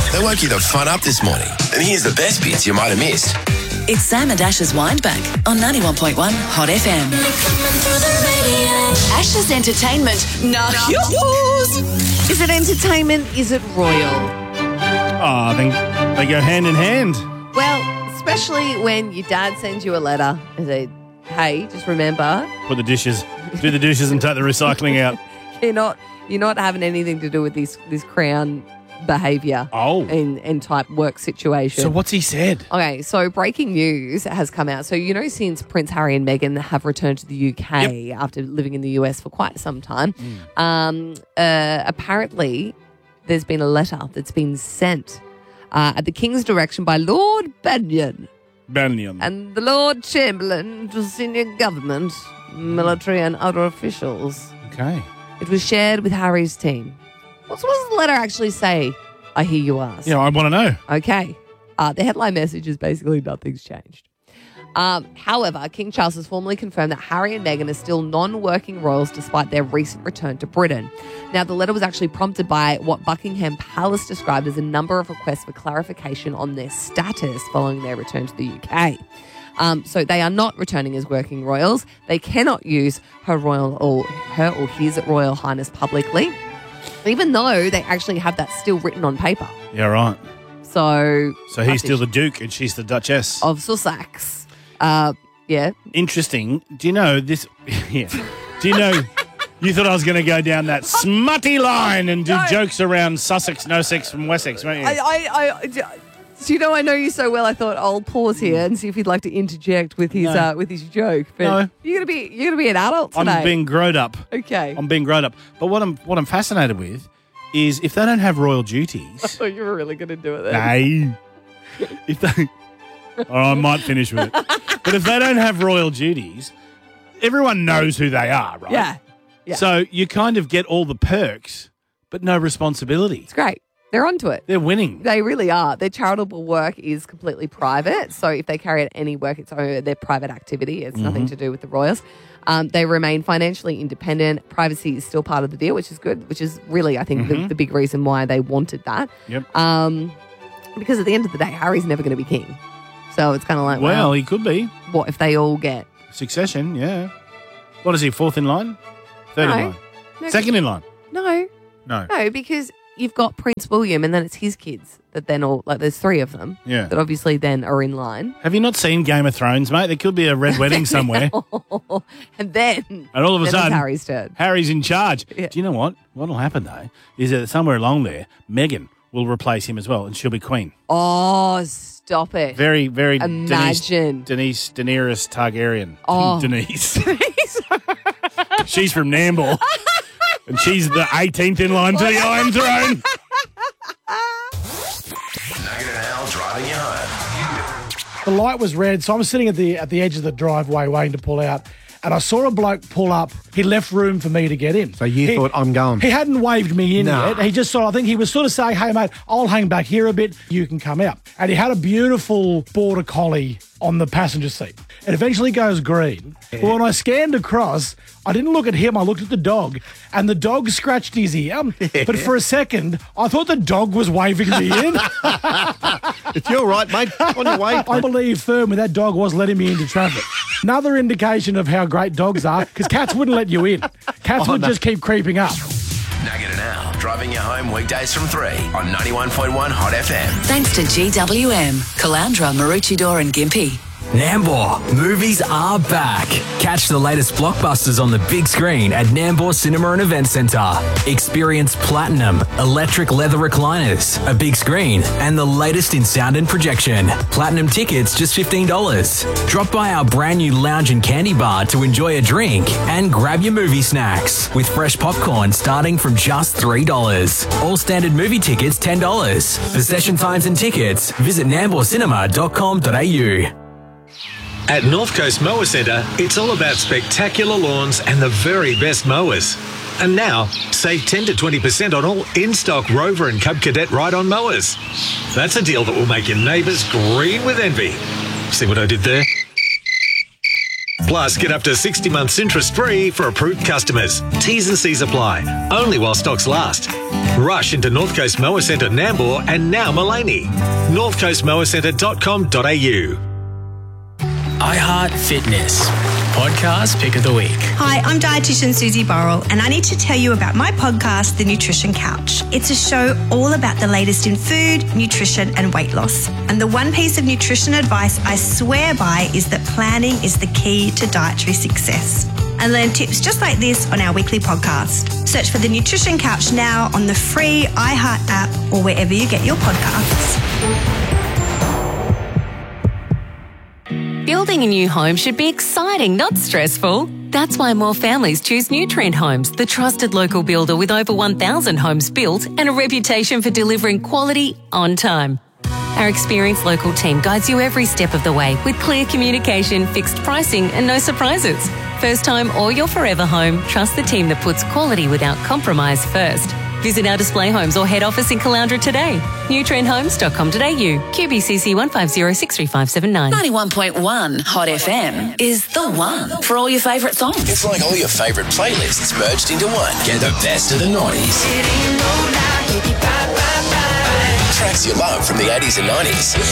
They woke you the fun up this morning. And here's the best bits you might have missed. It's Sam and Ash's Windback on 91.1 Hot FM. Ash's entertainment. Nah, yours. Is it entertainment? Is it royal? Oh, I think they go hand in hand. Well, especially when your dad sends you a letter and says, hey, just remember, Do the dishes and take the recycling out. you're not having anything to do with this Crown behaviour and type work situation. So what's he said? Okay, so breaking news has come out. So, since Prince Harry and Meghan have returned to the UK after living in the US for quite some time, apparently there's been a letter that's been sent at the King's direction by Lord Benyon and the Lord Chamberlain to senior government, military and other officials. Okay. It was shared with Harry's team. What does the letter actually say? I hear you ask. Yeah, I want to know. Okay. The headline message is basically nothing's changed. However, King Charles has formally confirmed that Harry and Meghan are still non-working royals despite their recent return to Britain. Now, the letter was actually prompted by what Buckingham Palace described as a number of requests for clarification on their status following their return to the UK. So they are not returning as working royals. They cannot use her or his Royal Highness publicly, even though they actually have that still written on paper. Yeah, right. So he's still the Duke and she's the Duchess of Sussex. Yeah. Interesting. Do you know this? Yeah. Do you know? You thought I was going to go down that smutty line and do jokes around Sussex, no sex from Wessex, weren't you? I know you so well. I thought I'll pause here and see if you'd like to interject with his joke. But no. You're gonna be an adult today. I'm being grown up. Okay. I'm being grown up. But what I'm fascinated with is if they don't have royal duties. I thought you were really going to do it then. No. If they, I might finish with it. But if they don't have royal duties, everyone knows who they are, right? Yeah. So you kind of get all the perks, but no responsibility. It's great. They're onto it. They're winning. They really are. Their charitable work is completely private. So if they carry out any work, it's their private activity. It's nothing to do with the royals. They remain financially independent. Privacy is still part of the deal, which is good, which is really, I think, the big reason why they wanted that. Yep. Because at the end of the day, Harry's never going to be king. So it's kind of like, well, he could be. What if they all get succession? Yeah. What is he, fourth in line? Third in line? No. Second in line? No, because you've got Prince William and then it's his kids that then all, like there's three of them that obviously then are in line. Have you not seen Game of Thrones, mate? There could be a red wedding somewhere. and all of a sudden, Harry's turn. Harry's in charge. Yeah. Do you know what? What will happen, though, is that somewhere along there, Meghan will replace him as well and she'll be queen. Oh, stop it. Very, very Imagine. Daenerys Targaryen. Oh. Denise. She's from Nambour. And she's the 18th in line to the Iron Throne. Nugget and Al driving you home. The light was red, so I was sitting at the edge of the driveway waiting to pull out, and I saw a bloke pull up. He left room for me to get in. So you thought, I'm going? He hadn't waved me in yet. He just I think he was sort of saying, hey, mate, I'll hang back here a bit. You can come out. And he had a beautiful border collie on the passenger seat. It eventually goes green. Yeah. But when I scanned across, I didn't look at him. I looked at the dog, and the dog scratched his ear. Yeah. But for a second, I thought the dog was waving me in. It's your right, mate. On your way. I believe firmly that dog was letting me into traffic. Another indication of how great dogs are, because cats wouldn't let you in. Cats would just keep creeping up. Nugget and Al driving you home weekdays from 3 on 91.1 Hot FM. Thanks to GWM, Caloundra, Maroochydore and Gympie. Nambour, movies are back. Catch the latest blockbusters on the big screen at Nambour Cinema and Event Centre. Experience platinum, electric leather recliners, a big screen, and the latest in sound and projection. Platinum tickets just $15. Drop by our brand new lounge and candy bar to enjoy a drink and grab your movie snacks with fresh popcorn starting from just $3. All standard movie tickets $10. For session times and tickets, visit nambourcinema.com.au. At North Coast Mower Centre, it's all about spectacular lawns and the very best mowers. And now, save 10 to 20% on all in-stock Rover and Cub Cadet ride-on mowers. That's a deal that will make your neighbours green with envy. See what I did there? Plus, get up to 60 months interest-free for approved customers. T's and C's apply. Only while stocks last. Rush into North Coast Mower Centre Nambour and now Mullaney. northcoastmowercentre.com.au. iHeart Fitness podcast pick of the week. Hi, I'm dietitian Susie Burrell, and I need to tell you about my podcast, The Nutrition Couch. It's a show all about the latest in food, nutrition, and weight loss. And the one piece of nutrition advice I swear by is that planning is the key to dietary success. And learn tips just like this on our weekly podcast. Search for The Nutrition Couch now on the free iHeart app or wherever you get your podcasts. Building a new home should be exciting, not stressful. That's why more families choose Nutrient Homes, the trusted local builder with over 1,000 homes built and a reputation for delivering quality on time. Our experienced local team guides you every step of the way with clear communication, fixed pricing and no surprises. First time or your forever home, trust the team that puts quality without compromise first. Visit our display homes or head office in Caloundra today. nutrienthomes.com.au, QBCC 1506359. 91.1 Hot FM is the one for all your favourite songs. It's like all your favourite playlists merged into one. Get the best of the 90s. Tracks you love from the 80s and 90s.